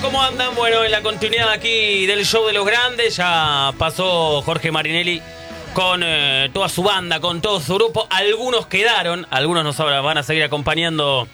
¿cómo andan? Bueno, en la continuidad aquí del show de los grandes, ya pasó Jorge Marinelli con toda su banda, con todo su grupo. Algunos quedaron, algunos nos van a seguir acompañando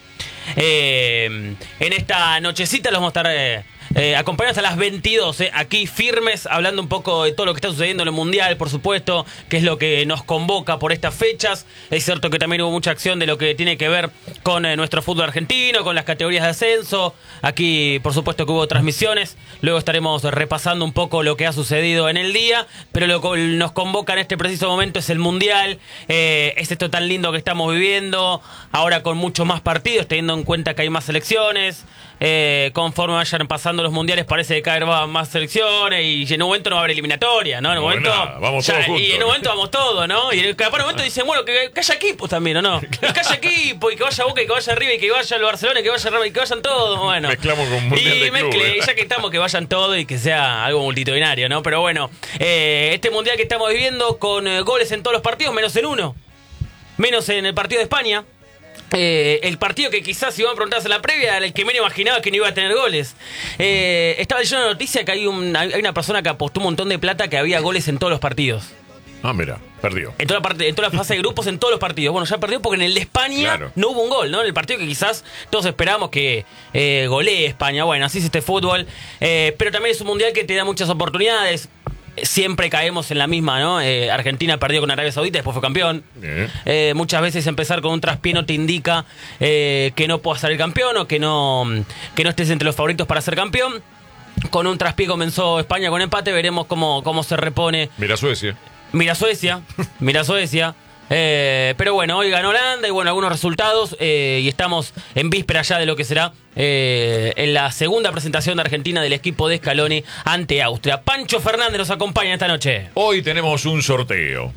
en esta nochecita. Los vamos a estar acompañando hasta las 22, aquí firmes, hablando un poco de todo lo que está sucediendo en el Mundial, por supuesto, que es lo que nos convoca por estas fechas. Es cierto que también hubo mucha acción de lo que tiene que ver con nuestro fútbol argentino, con las categorías de ascenso. Aquí, por supuesto, que hubo transmisiones. Luego estaremos repasando un poco lo que ha sucedido en el día, pero lo que nos convoca en este preciso momento es el Mundial. Es esto tan lindo que estamos viviendo, ahora con muchos más partidos, teniendo en cuenta que hay más selecciones. Conforme vayan pasando los mundiales parece que cada vez van más selecciones y en un momento no va a haber eliminatoria, ¿no? En un momento vamos todos juntos. Y en un momento vamos todos, ¿no? Y en un momento dicen, bueno, que haya equipos también, ¿o no? Que haya equipo y que vaya Boca y que vaya River y que vaya el Barcelona y que vaya Real y que vayan todos, bueno. Mezclamos con mundial de clubes. Y ya que estamos, que vayan todos y que sea algo multitudinario, ¿no? Pero bueno, este mundial que estamos viviendo con goles en todos los partidos, menos en uno. Menos en el partido de España. El partido que quizás, si van a preguntarse en la previa, el que menos imaginaba que no iba a tener goles. Estaba leyendo una noticia que hay una persona que apostó un montón de plata que había goles en todos los partidos. Ah, mira, perdió. En toda la fase de grupos, en todos los partidos. Bueno, ya perdió porque en el de España no hubo un gol, ¿no? En el partido que quizás todos esperábamos que golee España. Bueno, así es este fútbol. Pero también es un mundial que te da muchas oportunidades. Siempre caemos en la misma, ¿no? Argentina perdió con Arabia Saudita, después fue campeón. Muchas veces empezar con un traspié no te indica que no puedas salir campeón o que no estés entre los favoritos para ser campeón. Con un traspié comenzó España con empate, veremos cómo se repone. Mira Suecia. Mira Suecia. Pero bueno, hoy ganó Holanda y bueno, algunos resultados y estamos en víspera ya de lo que será en la segunda presentación de Argentina del equipo de Scaloni ante Austria. Pancho Fernández nos acompaña esta noche. Hoy tenemos un sorteo.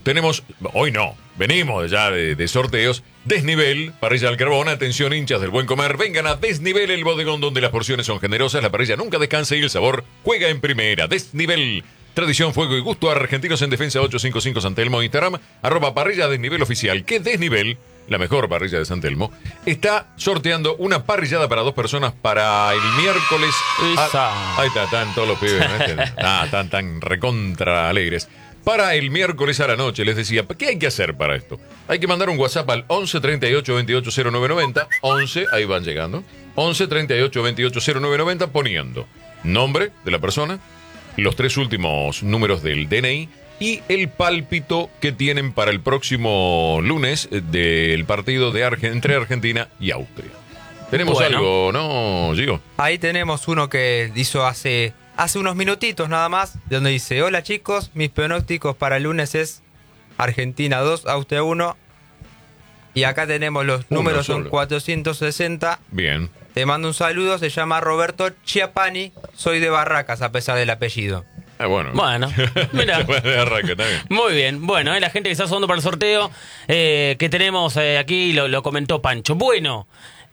Venimos ya de sorteos. Desnivel, parrilla al carbón. Atención, hinchas del buen comer. Vengan a Desnivel, el bodegón donde las porciones son generosas, la parrilla nunca descansa y el sabor juega en primera. Desnivel. Tradición, fuego y gusto. Argentinos en Defensa 855 San Telmo. Instagram, @parrilla Desnivel oficial. Que Desnivel, la mejor parrilla de San Telmo, está sorteando una parrillada para 2 personas para el miércoles. Ahí están todos los pibes, ¿no? Tan recontra alegres. Para el miércoles a la noche, les decía, ¿qué hay que hacer para esto? Hay que mandar un WhatsApp al 11 38 28 0990. 11, ahí van llegando. 11 38 28 0990 poniendo nombre de la persona, los 3 últimos números del DNI y el pálpito que tienen para el próximo lunes del partido entre Argentina y Austria. Tenemos algo, ¿no, Gio? Ahí tenemos uno que hizo hace unos minutitos nada más, donde dice: hola chicos, mis pronósticos para el lunes es Argentina 2, Austria 1. Y acá tenemos los números, son 460. Bien. Te mando un saludo, se llama Roberto Chiapani, soy de Barracas a pesar del apellido. Bueno, mira. de Barracas también. Muy bien, bueno, la gente que está sumando para el sorteo que tenemos aquí, lo comentó Pancho. Bueno,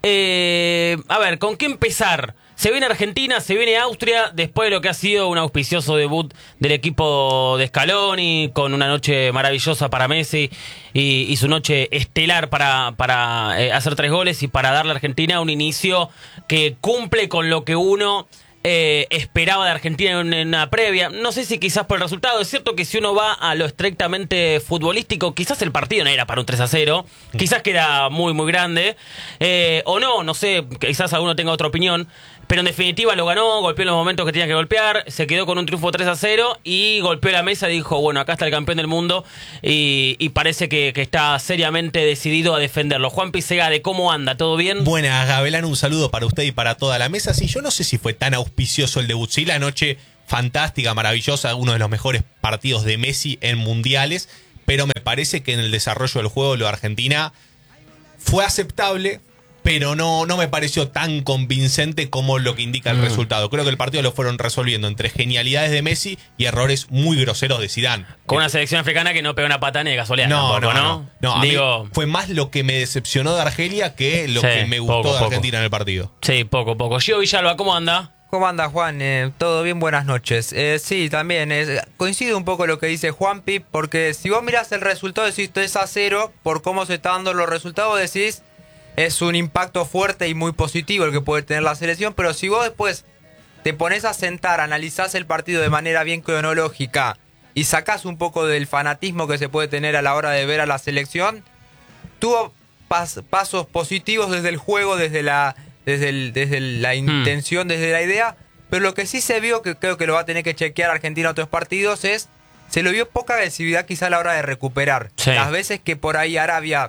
a ver, ¿con qué empezar? Se viene Argentina, se viene Austria, después de lo que ha sido un auspicioso debut del equipo de Scaloni, con una noche maravillosa para Messi y su noche estelar para hacer 3 goles y para darle a Argentina un inicio que cumple con lo que uno esperaba de Argentina en una previa. No sé si quizás por el resultado. Es cierto que si uno va a lo estrictamente futbolístico, quizás el partido no era para un 3-0, quizás que era muy muy grande, o no sé, quizás alguno tenga otra opinión. Pero en definitiva lo ganó, golpeó en los momentos que tenía que golpear, se quedó con un triunfo 3-0 y golpeó la mesa y dijo, bueno, acá está el campeón del mundo y parece que está seriamente decidido a defenderlo. Juanpi Segade, ¿cómo anda? ¿Todo bien? Buenas, Gavilán, un saludo para usted y para toda la mesa. Sí, yo no sé si fue tan auspicioso el debut. Sí, la noche fantástica, maravillosa, uno de los mejores partidos de Messi en mundiales, pero me parece que en el desarrollo del juego lo de Argentina fue aceptable, pero no me pareció tan convincente como lo que indica el resultado. Creo que el partido lo fueron resolviendo entre genialidades de Messi y errores muy groseros de Zidane. Con una selección africana que no pegó una pata ni de casualidad. No, digo, fue más lo que me decepcionó de Argelia que lo que me gustó de Argentina en el partido. Sí, poco. Gio Villalba, ¿cómo anda? ¿Cómo anda, Juan? ¿Todo bien? Buenas noches. Sí, también coincide un poco lo que dice Juanpi, porque si vos mirás el resultado decís 3-0, por cómo se están dando los resultados decís es un impacto fuerte y muy positivo el que puede tener la selección, pero si vos después te pones a sentar, analizás el partido de manera bien cronológica y sacás un poco del fanatismo que se puede tener a la hora de ver a la selección, tuvo pasos positivos desde el juego, desde la intención, desde la idea, pero lo que sí se vio, que creo que lo va a tener que chequear Argentina otros partidos, se lo vio poca agresividad quizá a la hora de recuperar. Sí. Las veces que por ahí Argelia,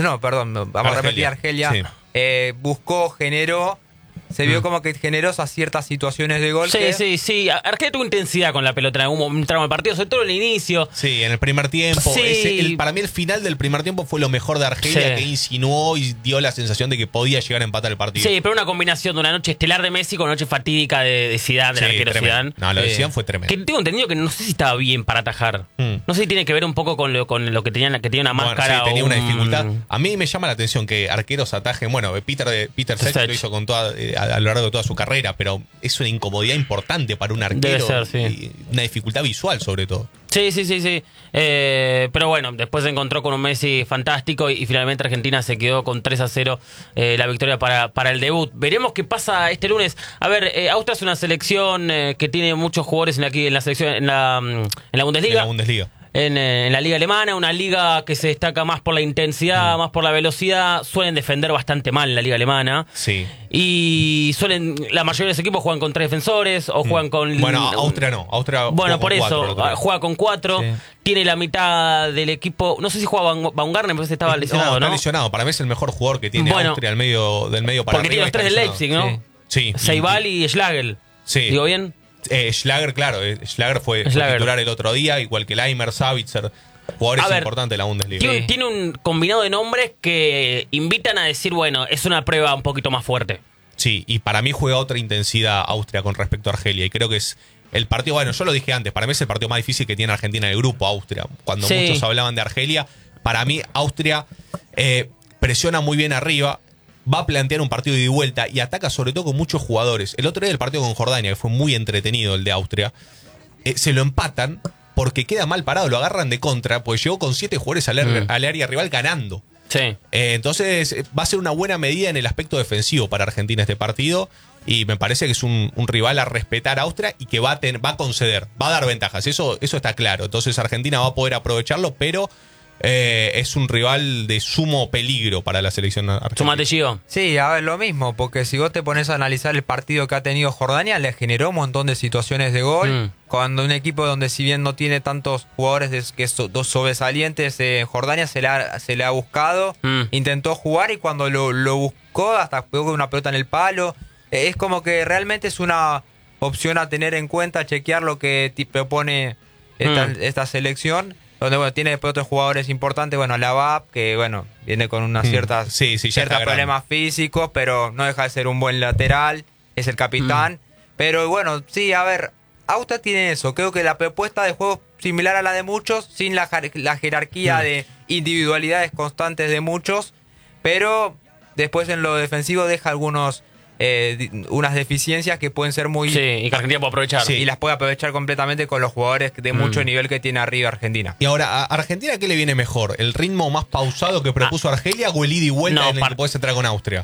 Sí. buscó, generó, se vio como que generosa ciertas situaciones de gol. Sí. Argelia tuvo intensidad con la pelota en algún tramo del partido, sobre todo en el inicio. Sí, en el primer tiempo. Sí. Para mí el final del primer tiempo fue lo mejor de Argelia, Sí. que insinuó y dio la sensación de que podía llegar a empatar el partido. Sí, pero una combinación de una noche estelar de Messi con una noche fatídica de Zidane, del Sí, arquero tremendo. Zidane. No, lo de Zidane fue tremendo. Que tengo entendido que no sé si estaba bien para atajar. No sé si tiene que ver un poco con lo que tenía una Bueno, máscara. sí, tenía o una dificultad. A mí me llama la atención que arqueros atajen. Bueno, Peter Sech Sech lo hizo con a lo largo de toda su carrera, pero es una incomodidad importante para un arquero. Debe ser, sí. Y una dificultad visual, sobre todo. Sí. Pero bueno, después se encontró con un Messi fantástico y finalmente Argentina se quedó con 3-0 la victoria para el debut. Veremos qué pasa este lunes. A ver, Austria es una selección que tiene muchos jugadores en la selección, en la Bundesliga. En la Bundesliga. En la liga alemana, una liga que se destaca más por la intensidad, más por la velocidad. Suelen defender bastante mal en la liga alemana. Sí. Y la mayoría de los equipos juegan con 3 defensores o juegan con... Bueno, Austria no. Austria Bueno, jugó por con eso, 4 el otro día. juega con 4. Sí. Tiene la mitad del equipo. No sé si juega Baumgartner, pero estaba lesionado, Está ¿no? lesionado. Para mí es el mejor jugador que tiene Bueno, Austria del medio para Porque tiene arriba. los 3 del está Leipzig, lesionado. ¿no? Sí. Seibal y Schlagel. Sí. ¿Digo bien? Schlager, claro. Schlager fue titular el otro día, igual que Leimer, Savitzer. Jugadores A ver, importantes de la Bundesliga. Tiene un combinado de nombres que invitan a decir, bueno, es una prueba un poquito más fuerte. Sí, y para mí juega otra intensidad Austria con respecto a Argelia. Y creo que es el partido, bueno, yo lo dije antes, para mí es el partido más difícil que tiene Argentina en el grupo, Austria. Cuando Sí. muchos hablaban de Argelia, para mí Austria presiona muy bien arriba, va a plantear un partido de ida y vuelta y ataca sobre todo con muchos jugadores. El otro día el partido con Jordania, que fue muy entretenido el de Austria, se lo empatan porque queda mal parado, lo agarran de contra, pues llegó con 7 jugadores al área rival ganando. Sí. Entonces va a ser una buena medida en el aspecto defensivo para Argentina este partido y me parece que es un rival a respetar a Austria y que va a conceder, va a dar ventajas, eso está claro. Entonces Argentina va a poder aprovecharlo, pero es un rival de sumo peligro para la selección argentina. Sumate, Gio. Sí, a ver, lo mismo, porque si vos te pones a analizar el partido que ha tenido Jordania, le generó un montón de situaciones de gol. Cuando un equipo donde si bien no tiene tantos jugadores dos sobresalientes, Jordania se le ha buscado, intentó jugar y cuando lo buscó hasta pegó con una pelota en el palo. Es como que realmente es una opción a tener en cuenta, chequear lo que te propone esta selección. Donde bueno, tiene después otros jugadores importantes, bueno, Lavab, que bueno, viene con unas ciertos problemas físicos, pero no deja de ser un buen lateral, es el capitán. Pero bueno, sí, a ver, Austria tiene eso, creo que la propuesta de juego es similar a la de muchos, sin la jerarquía de individualidades constantes de muchos, pero después en lo defensivo deja unas deficiencias que pueden ser muy... Sí, y que Argentina puede aprovechar. Sí, y las puede aprovechar completamente con los jugadores de mucho nivel que tiene arriba Argentina. Y ahora, ¿a Argentina qué le viene mejor? ¿El ritmo más pausado que propuso Argelia o el ida y vuelta en el que puedes entrar con Austria?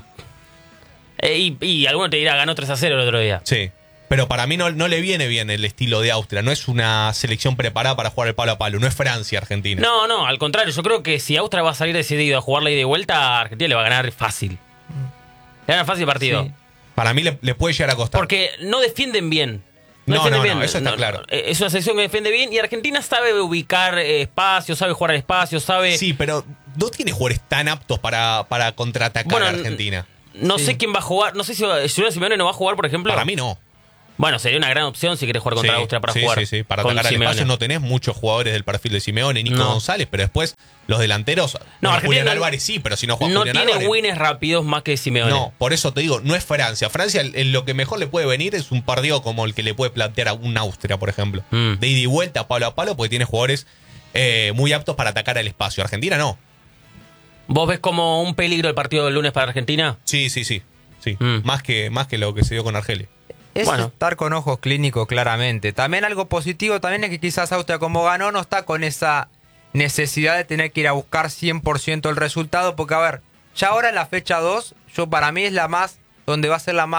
Y alguno te dirá, ganó 3-0 el otro día. Sí, pero para mí no le viene bien el estilo de Austria. No es una selección preparada para jugar el palo a palo. No es Francia, Argentina. No, al contrario. Yo creo que si Austria va a salir decidido a jugar la ida y vuelta, Argentina le va a ganar fácil. Le gana fácil el partido. Sí. Para mí le puede llegar a costar. Porque no defienden bien. No, defienden bien. eso está claro. Es una selección que defiende bien y Argentina sabe ubicar espacios, sabe jugar al espacio, sabe... Sí, pero no tiene jugadores tan aptos para contraatacar a Argentina. No sé quién va a jugar. No sé si Julián Simeone no va a jugar, por ejemplo. Para mí no. Bueno, sería una gran opción si querés jugar contra Austria para jugar. Sí. Para con atacar al Simeone. espacio no tenés muchos jugadores del perfil de Simeone, Nico González, pero después los delanteros. No, Argentina Julián Álvarez sí, pero si no juega no Julián tiene Álvarez. winners rápidos más que Simeone. No, por eso te digo, no es Francia. Francia, lo que mejor le puede venir es un partido como el que le puede plantear a un Austria, por ejemplo. De ida y vuelta, palo a palo, porque tiene jugadores muy aptos para atacar al espacio. Argentina no. ¿Vos ves como un peligro el partido del lunes para Argentina? Sí. Más que lo que se dio con Argelia. Es estar con ojos clínicos, claramente. También algo positivo también es que quizás Austria, como ganó, no está con esa necesidad de tener que ir a buscar 100% el resultado, porque a ver, ya ahora en la fecha 2, para mí es la más, donde va a ser la más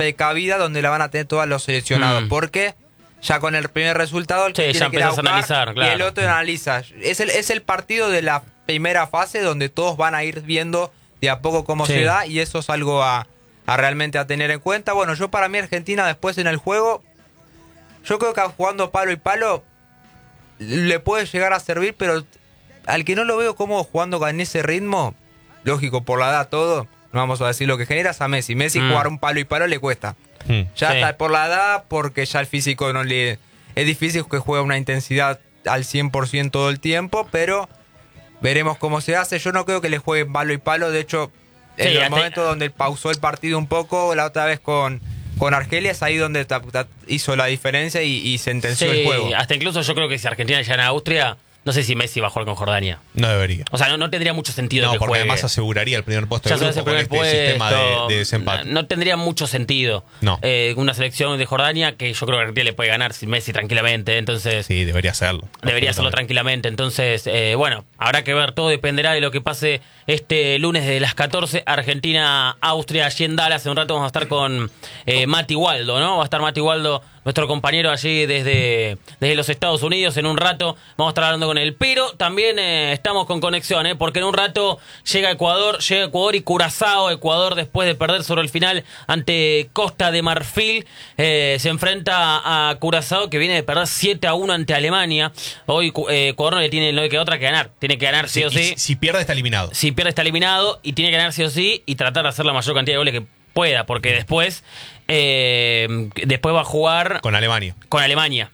precavida donde la van a tener todos los seleccionados. Porque ya con el primer resultado el que Sí, ya tiene que ir a empezás a buscar, analizar, claro. y el otro analiza. Es el partido de la primera fase donde todos van a ir viendo de a poco cómo Sí. se da, y eso es algo a realmente a tener en cuenta. Bueno, yo para mí Argentina después en el juego, yo creo que jugando palo y palo le puede llegar a servir, pero al que no lo veo como jugando con ese ritmo, lógico, por la edad todo, no vamos a decir lo que genera, es a Messi. Messi jugar un palo y palo le cuesta. Ya Sí. está por la edad, porque ya el físico no le... Es difícil que juegue una intensidad al 100% todo el tiempo, pero veremos cómo se hace. Yo no creo que le juegue palo y palo, de hecho, en Sí, el hasta- momento donde pausó el partido un poco, la otra vez con Argelia, es ahí donde hizo la diferencia y sentenció el juego. hasta incluso yo creo que si Argentina gana a Austria, no sé si Messi va a jugar con Jordania. No debería. O sea, no tendría mucho sentido No, que porque juegue. además aseguraría el primer puesto Ya del sabes grupo el con primer este puesto. sistema de desempate. No tendría mucho sentido. No. Una selección de Jordania que yo creo que Argentina le puede ganar sin Messi tranquilamente. Entonces, Sí, debería hacerlo. debería hacerlo tranquilamente. Entonces, bueno, habrá que ver. Todo dependerá de lo que pase este lunes de las 14. Argentina, Austria, allí en Dallas. En un rato vamos a estar con Mati Waldo, ¿no? Va a estar Mati Waldo, nuestro compañero allí desde los Estados Unidos. En un rato vamos a estar hablando con él. Pero también estamos con conexión, porque en un rato llega Ecuador y Curazao. Ecuador, después de perder sobre el final ante Costa de Marfil, se enfrenta a Curazao, que viene de perder 7-1 ante Alemania. Hoy Ecuador no le queda otra que ganar. Tiene que ganar sí o sí. Si pierde, está eliminado. Si pierde está eliminado y tiene que ganar sí o sí y tratar de hacer la mayor cantidad de goles que pueda, porque después va a jugar Con Alemania. con Alemania.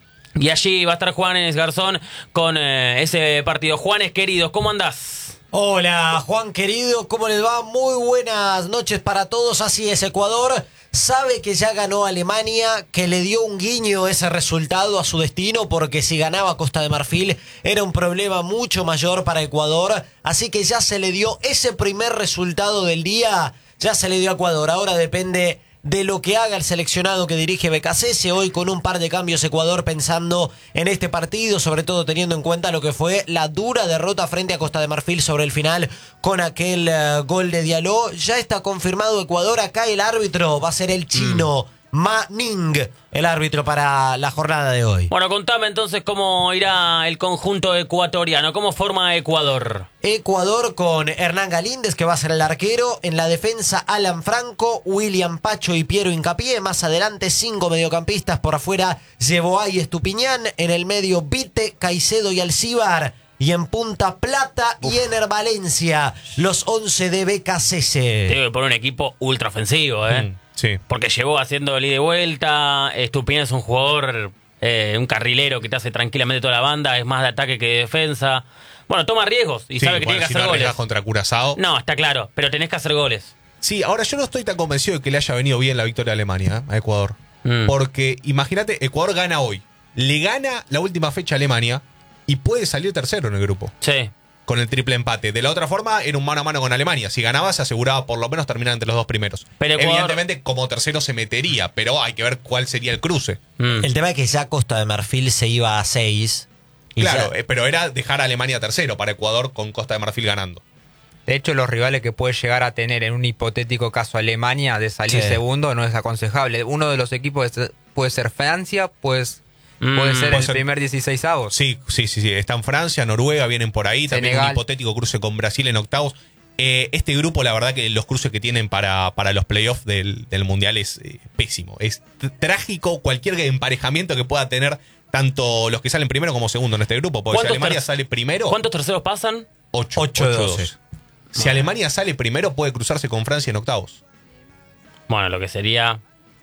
Y allí va a estar Juanes Garzón con ese partido. Juanes, queridos, ¿cómo andás? Hola Juan querido, ¿cómo les va? Muy buenas noches para todos. Así es, Ecuador sabe que ya ganó Alemania, que le dio un guiño ese resultado a su destino, porque si ganaba Costa de Marfil era un problema mucho mayor para Ecuador, así que ya se le dio ese primer resultado del día, ya se le dio a Ecuador. Ahora depende de lo que haga el seleccionado que dirige Becasese. Hoy con un par de cambios Ecuador pensando en este partido, sobre todo teniendo en cuenta lo que fue la dura derrota frente a Costa de Marfil sobre el final con aquel gol de Diallo. Ya está confirmado Ecuador. Acá el árbitro va a ser el chino Ma Ning, el árbitro para la jornada de hoy. Bueno, contame entonces cómo irá el conjunto ecuatoriano, cómo forma Ecuador. Ecuador con Hernán Galíndez, que va a ser el arquero. En la defensa, Alan Franco, William Pacho y Piero Hincapié. Más adelante, 5 mediocampistas. Por afuera, Yeboah y Estupiñán. En el medio, Vite, Caicedo y Alcíbar. Y en punta, Plata y Ener Valencia. Los 11 de Becasese. Tiene que poner un equipo ultra ofensivo, Sí. porque llevó haciendo el ida y vuelta. Estupiñán es un jugador, un carrilero que te hace tranquilamente toda la banda. Es más de ataque que de defensa. Bueno, toma riesgos y Sí, sabe que bueno, tiene que si hacer no goles. arriesgas contra Curazao. No, está claro, pero tenés que hacer goles. Sí, ahora yo no estoy tan convencido de que le haya venido bien la victoria a Alemania, a Ecuador. Mm. Porque imagínate, Ecuador gana hoy. Le gana la última fecha a Alemania y puede salir tercero en el grupo. Sí. Con el triple empate. De la otra forma, era un mano a mano con Alemania. Si ganaba, se aseguraba por lo menos terminar entre los dos primeros. Pero Ecuador- Evidentemente, como tercero se metería, pero hay que ver cuál sería el cruce. El tema es que ya Costa de Marfil se iba a 6. Claro, pero era dejar a Alemania tercero para Ecuador con Costa de Marfil ganando. De hecho, los rivales que puede llegar a tener en un hipotético caso Alemania de salir Sí. segundo no es aconsejable. Uno de los equipos puede ser Francia, pues puede ser puede el ser- primer 16avos. Sí. Está en Francia, Noruega, vienen por ahí. También un Senegal. hipotético cruce con Brasil en octavos. Este grupo, la verdad que los cruces que tienen para los playoffs del Mundial es pésimo. Es trágico cualquier emparejamiento que pueda tener tanto los que salen primero como segundo en este grupo. Porque si ¿Cuántos Alemania ter- sale primero, ¿Cuántos terceros pasan? 8 de 12. 12. Si Alemania sale primero, puede cruzarse con Francia en octavos. Bueno, lo que sería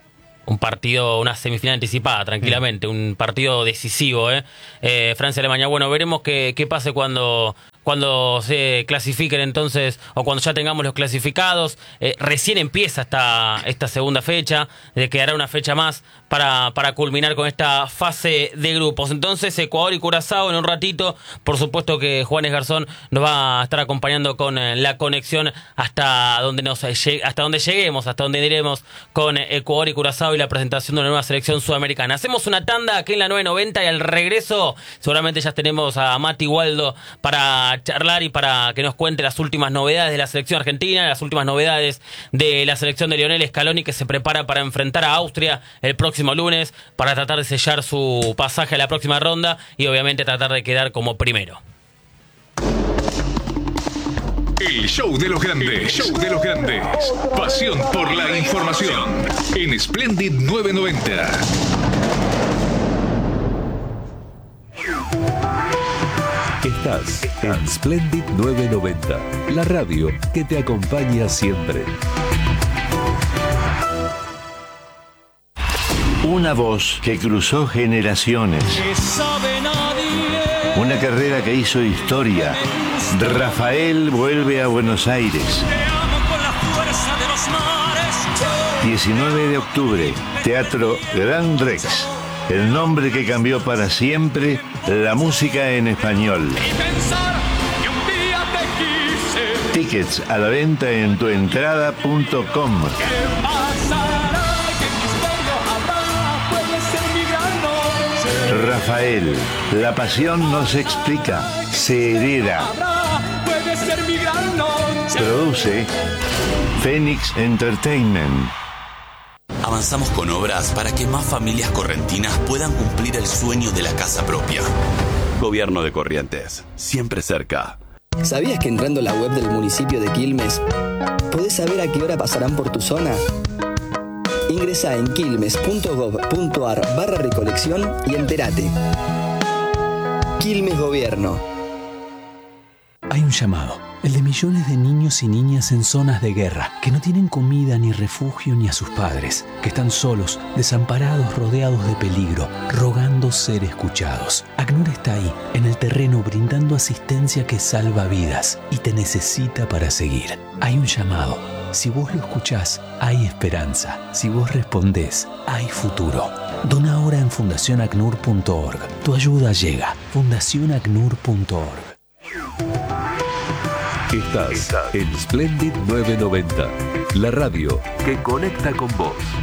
un partido, una semifinal anticipada, tranquilamente. Un partido decisivo, Francia-Alemania. Bueno, veremos qué pase cuando se clasifiquen entonces, o cuando ya tengamos los clasificados. Recién empieza esta segunda fecha, quedará una fecha más para culminar con esta fase de grupos. Entonces, Ecuador y Curazao en un ratito. Por supuesto que Juanes Garzón nos va a estar acompañando con la conexión hasta donde lleguemos, hasta donde iremos con Ecuador y Curazao y la presentación de una nueva selección sudamericana. Hacemos una tanda aquí en la 990 y al regreso seguramente ya tenemos a Mati Waldo para para charlar y para que nos cuente las últimas novedades de la selección argentina, las últimas novedades de la selección de Lionel Scaloni, que se prepara para enfrentar a Austria el próximo lunes para tratar de sellar su pasaje a la próxima ronda y obviamente tratar de quedar como primero. El show de los grandes. El show de los grandes. Pasión por la información. En Splendid 990. Estás en Splendid 990, la radio que te acompaña siempre. Una voz que cruzó generaciones. Una carrera que hizo historia. Rafael vuelve a Buenos Aires. 19 de octubre, Teatro Gran Rex. El nombre que cambió para siempre la música en español. Tickets a la venta en tuentrada.com. Rafael, la pasión no se explica, se hereda. Produce Phoenix Entertainment. Avanzamos con obras para que más familias correntinas puedan cumplir el sueño de la casa propia. Gobierno de Corrientes, siempre cerca. ¿Sabías que entrando a la web del municipio de Quilmes podés saber a qué hora pasarán por tu zona? Ingresá en quilmes.gov.ar/recolección y entérate. Quilmes Gobierno. Hay un llamado, el de millones de niños y niñas en zonas de guerra, que no tienen comida ni refugio ni a sus padres, que están solos, desamparados, rodeados de peligro, rogando ser escuchados. ACNUR está ahí, en el terreno, brindando asistencia que salva vidas y te necesita para seguir. Hay un llamado. Si vos lo escuchás, hay esperanza. Si vos respondés, hay futuro. Dona ahora en fundacionacnur.org. Tu ayuda llega. fundacionacnur.org. Estás en Splendid 990, la radio que conecta con vos.